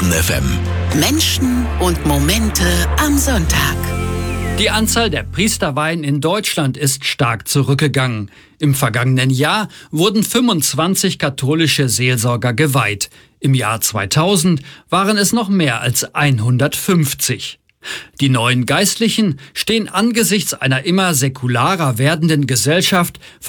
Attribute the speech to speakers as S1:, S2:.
S1: Baden FM. Menschen und Momente am Sonntag.
S2: Die Anzahl der Priesterweihen in Deutschland ist stark zurückgegangen. Im vergangenen Jahr wurden 25 katholische Seelsorger geweiht. Im Jahr 2000 waren es noch mehr als 150. Die neuen Geistlichen stehen angesichts einer immer säkularer werdenden Gesellschaft